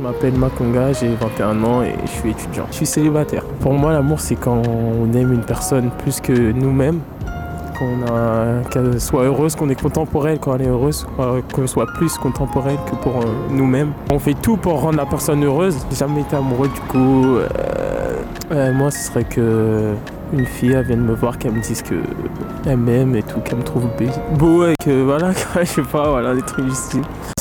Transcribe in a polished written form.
m'appelle Makonga, j'ai 21 ans et je suis étudiant. Je suis célibataire. Pour moi, l'amour, c'est quand on aime une personne plus que nous-mêmes. Qu'elle soit heureuse, qu'on est content pour elle quand elle est heureuse, qu'on soit plus content pour elle que pour nous-mêmes. On fait tout pour rendre la personne heureuse. J'ai jamais été amoureux, du coup, moi, ce serait que une fille elle vienne me voir, qu'elle me dise qu'elle m'aime et tout, qu'elle me trouve beau et que voilà, je sais pas, voilà, des trucs du style.